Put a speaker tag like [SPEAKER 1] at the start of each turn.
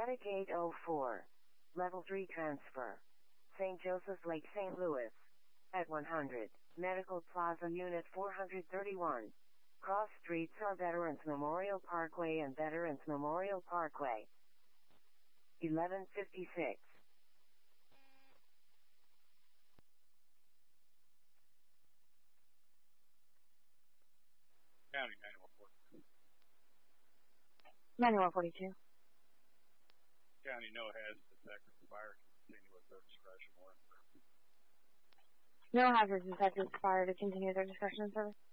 [SPEAKER 1] Static 804. Level 3 transfer. St. Joseph's Lake, St. Louis. At 100. Medical Plaza Unit 431. Cross streets are Veterans Memorial Parkway and Veterans Memorial Parkway. 1156.
[SPEAKER 2] County 9142.
[SPEAKER 3] 9142.
[SPEAKER 2] County no hazard detected fire to continue with their discretion or
[SPEAKER 3] No hazard detected fire to continue their discretion service.